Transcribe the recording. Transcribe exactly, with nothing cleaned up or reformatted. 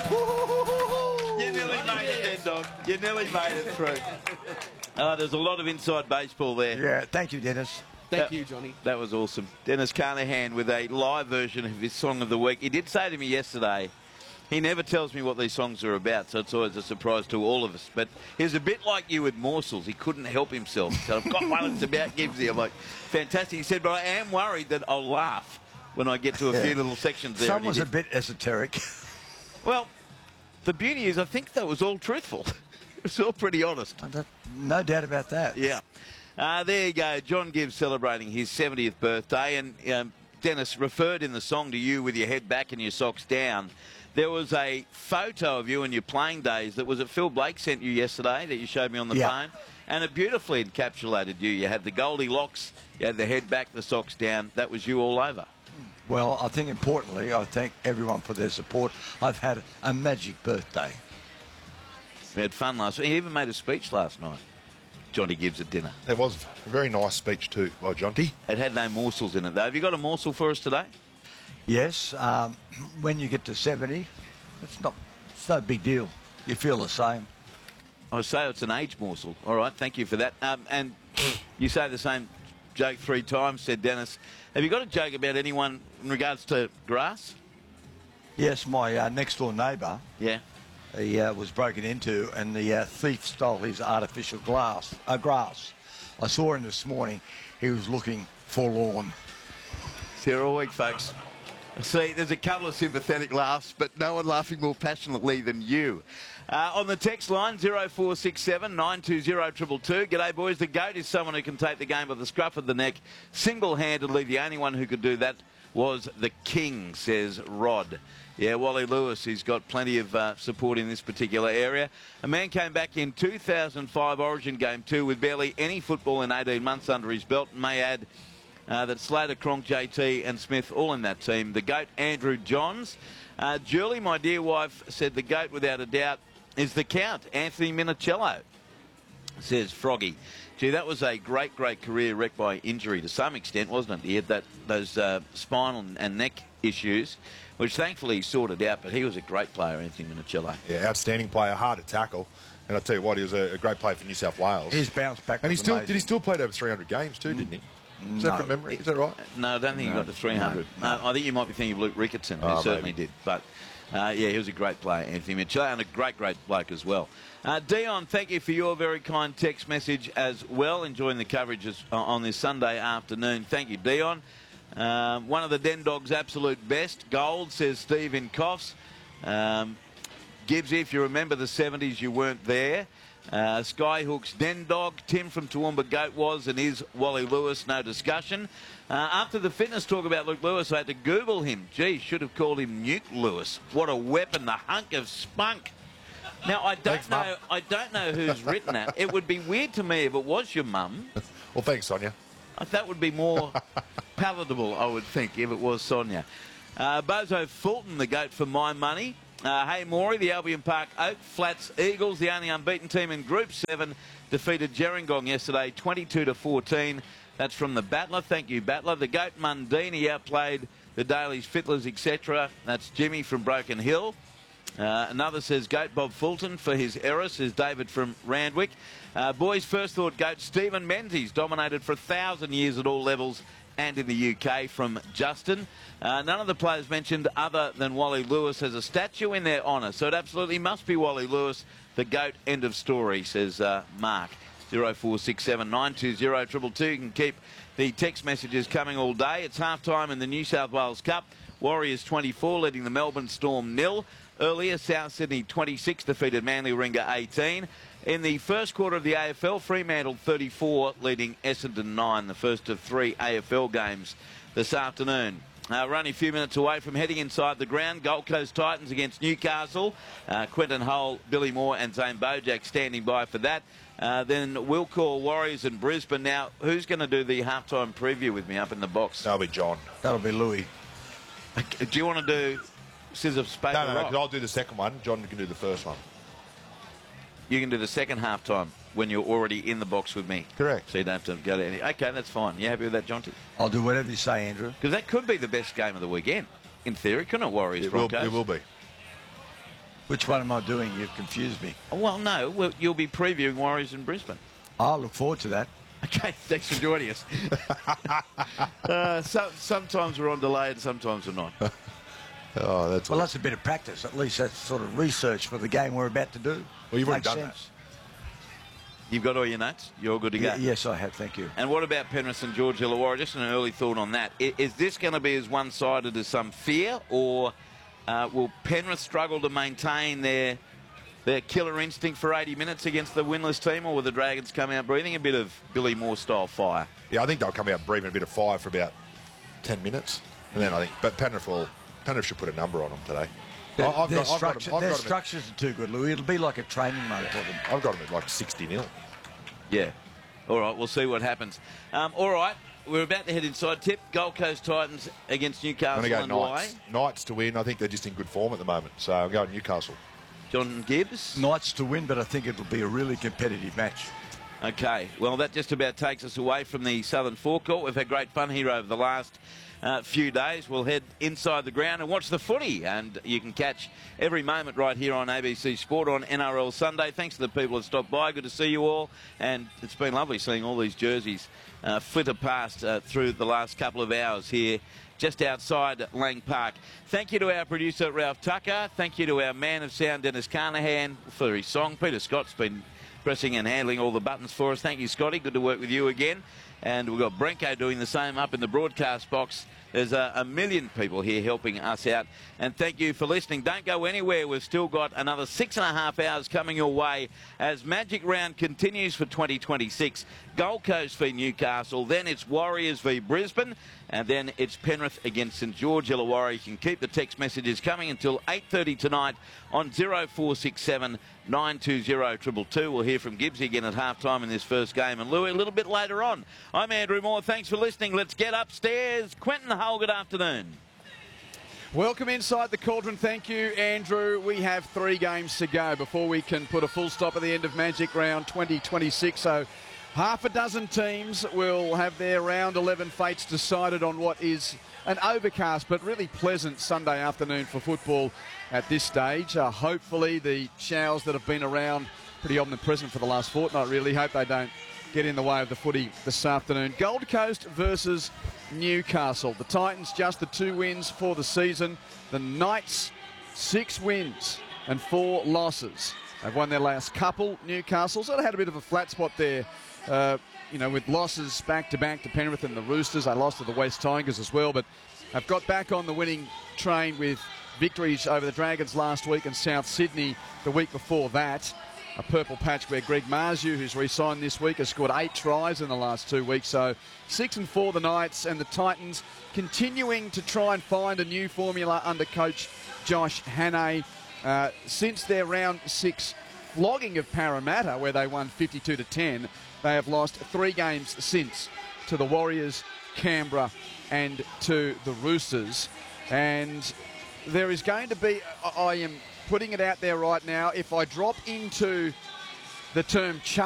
You nearly made it then, Dog. You nearly made it through. Uh, there's a lot of inside baseball there. Yeah, thank you, Dennis. Thank That- you, Johnny. That was awesome. Dennis Carnahan with a live version of his Song of the Week. He did say to me yesterday, he never tells me what these songs are about, so it's always a surprise to all of us. But he's a bit like you with morsels. He couldn't help himself. He said, I've got one that's about Gibbsy. I'm like, fantastic. He said, but I am worried that I'll laugh when I get to a Yeah. few little sections there. Some And he was a did. bit esoteric. Well, the beauty is I think that was all truthful. It's all pretty honest. No doubt about that. Yeah. Uh, there you go. John Gibbs celebrating his seventieth birthday. And um, Dennis referred in the song to you with your head back and your socks down. There was a photo of you in your playing days that was it Phil Blake sent you yesterday that you showed me on the Yeah. phone. And it beautifully encapsulated you. You had the Goldilocks, you had the head back, the socks down. That was you all over. Well, I think importantly, I thank everyone for their support. I've had a magic birthday. We had fun last week. He even made a speech last night. Johnny Gibbs at dinner. It was a very nice speech too by Jonty. It had no morsels in it, though. Have you got a morsel for us today? Yes, um, when you get to seventy, it's not, it's no big deal. You feel the same. I say it's an age morsel. All right, thank you for that. Um, and you say the same joke three times, said Dennis. Have you got a joke about anyone in regards to grass? Yes, my uh, next door neighbour, Yeah. he uh, was broken into, and the uh, thief stole his artificial glass, uh, grass. I saw him this morning. He was looking forlorn. It's here all week, folks. See, there's a couple of sympathetic laughs, but no one laughing more passionately than you. Uh, on the text line, zero four six seven nine two zero two two two. G'day, boys. The GOAT is someone who can take the game by the scruff of the neck. Single-handedly, the only one who could do that was the King, says Rod. Yeah, Wally Lewis, he's got plenty of uh, support in this particular area. A man came back in two thousand five Origin Game two with barely any football in eighteen months under his belt. May add uh, that Slater, Cronk, J T and Smith all in that team. The GOAT, Andrew Johns. Uh, Julie, my dear wife, said the GOAT, without a doubt, is the Count, Anthony Minicello, says Froggy. Gee, that was a great, great career wrecked by injury to some extent, wasn't it? He had that, those uh, spinal and neck issues, which thankfully he sorted out, but he was a great player, Anthony Minicello. Yeah, outstanding player, hard to tackle. And I tell you what, he was a, a great player for New South Wales. His bounce back and he was still amazing. did he still played over three hundred games too, didn't he? Is that No. from memory? Is that right? No, I don't think No, he got to three hundred. no, no. Uh, I think you might be thinking of Luke Ricketson, who Oh, certainly maybe. did. But, uh, yeah, he was a great player, Anthony Minicello, and a great, great bloke as well. Uh, Dion, thank you for your very kind text message as well. Enjoying the coverage as, uh, on this Sunday afternoon. Thank you, Dion. Um, one of the Den Dogs' absolute best. Gold, says Steve in Coffs. Um, Gibbsy, if you remember the seventies, you weren't there. Uh, Skyhook's Den Dog. Tim from Toowoomba Goat was and is Wally Lewis, no discussion. Uh, after the fitness talk about Luke Lewis, I had to Google him. Gee, should have called him Nuke Lewis. What a weapon, the hunk of spunk. Now, I don't Thanks, know Mum. I don't know who's written that. It would be weird to me if it was your mum. Well, thanks, Sonia. That would be more palatable, I would think, if it was Sonia. Uh, Bozo Fulton, the GOAT for my money. Uh, hey, Maury, the Albion Park Oak Flats Eagles, the only unbeaten team in Group seven, defeated Gerringong yesterday, twenty-two to fourteen. That's from the Battler. Thank you, Battler. The GOAT Mundini outplayed the Dailies, Fiddlers, et cetera. That's Jimmy from Broken Hill. Uh, another says GOAT Bob Fulton for his error, says David from Randwick. Uh, boys, first thought GOAT Stephen Menzies, dominated for a thousand years at all levels and in the U K, from Justin. Uh, none of the players mentioned other than Wally Lewis has a statue in their honour, so it absolutely must be Wally Lewis, the GOAT. End of story, says uh, Mark. zero four six seven nine two zero two two two. You can keep the text messages coming all day. It's half-time in the New South Wales Cup. Warriors twenty-four, leading the Melbourne Storm nil. Earlier, South Sydney twenty-six defeated Manly Ringer eighteen. In the first quarter of the A F L, Fremantle thirty-four, leading Essendon nine, the first of three A F L games this afternoon. Uh, we're only a few minutes away from heading inside the ground. Gold Coast Titans against Newcastle. Uh, Quentin Hull, Billy Moore and Zane Bojack standing by for that. Uh, then we'll call Warriors and Brisbane. Now, who's going to do the halftime preview with me up in the box? That'll be John. That'll be Louis. Do you want to do scissors, paper, No, no, no, rock? 'cause I'll do the second one. John can do the first one. You can do the second halftime when you're already in the box with me. Correct. So you don't have to go to any... Okay, that's fine. You happy with that, Jonty? I'll do whatever you say, Andrew. Because that could be the best game of the weekend, in theory. Couldn't it, Warriors, It will, Broncos? it will be. Which one am I doing? You've confused me. Well, no, well, you'll be previewing Warriors in Brisbane. I'll look forward to that. Okay, thanks for joining us. uh, so, sometimes we're on delay and sometimes we're not. Oh, that's Well, that's a bit of practice. At least that's sort of research for the game we're about to do. Well, you've already Makes done sense. You've got all your notes? You're all good to go? Y- yes, I have. Thank you. And what about Penrith and George Illawarra? Just an early thought on that. I- Is this going to be as one-sided as some fear, or uh, will Penrith struggle to maintain their their killer instinct for eighty minutes against the winless team, or will the Dragons come out breathing a bit of Billy Moore-style fire? Yeah, I think they'll come out breathing a bit of fire for about ten minutes, and then I think. But Penrith will. Penrith should put a number on them today. Their, I- I've their, got- I've got structure, them- I've their got them at- structures are too good, Louis. It'll be like a training mode for them. I've got them at like sixty nil. Yeah. All right, we'll see what happens. Um, all right, we're about to head inside. Tip, Gold Coast Titans against I'm Newcastle, going to go and Knights. why? Knights to win. I think they're just in good form at the moment. So I'm going Newcastle. John Gibbs? Knights to win, but I think it'll be a really competitive match. Okay, well, that just about takes us away from the Southern Forecourt. We've had great fun here over the last uh, few days. We'll head inside the ground and watch the footy, and you can catch every moment right here on A B C Sport on N R L Sunday. Thanks to the people that stopped by. Good to see you all, and it's been lovely seeing all these jerseys uh, flitter past uh, through the last couple of hours here just outside Lang Park. Thank you to our producer, Ralph Tucker. Thank you to our man of sound, Dennis Carnahan, for his song. Peter Scott's been pressing and handling all the buttons for us. Thank you, Scotty. Good to work with you again. And we've got Brenko doing the same up in the broadcast box. There's a, a million people here helping us out. And thank you for listening. Don't go anywhere. We've still got another six and a half hours coming your way as Magic Round continues for twenty twenty-six. Gold Coast v Newcastle. Then it's Warriors v Brisbane. And then it's Penrith against St George Illawarra. You can keep the text messages coming until eight thirty tonight on oh four six seven, nine two oh, two two two. We'll hear from Gibbsy again at half-time in this first game. And Louis a little bit later on. I'm Andrew Moore. Thanks for listening. Let's get upstairs. Quentin Hull, good afternoon. Welcome inside the Cauldron. Thank you, Andrew. We have three games to go before we can put a full stop at the end of Magic Round twenty twenty-six. So half a dozen teams will have their round eleven fates decided on what is an overcast but really pleasant Sunday afternoon for football at this stage. Uh, hopefully the showers that have been around pretty omnipresent for the last fortnight, really, hope they don't get in the way of the footy this afternoon. Gold Coast versus Newcastle. The Titans just the two wins for the season. The Knights six wins and four losses. They've won their last couple. Newcastle sort of had a bit of a flat spot there, uh, you know, with losses back-to-back to Penrith and the Roosters. They lost to the West Tigers as well, but have got back on the winning train with victories over the Dragons last week and South Sydney the week before that. A purple patch where Greg Marzu, who's re-signed this week, has scored eight tries in the last two weeks. So six and four the Knights, and the Titans continuing to try and find a new formula under coach Josh Hannay. Uh, since their round six flogging of Parramatta, where they won fifty-two to ten, they have lost three games since to the Warriors, Canberra, and to the Roosters. And there is going to be, I am putting it out there right now, if I drop into the term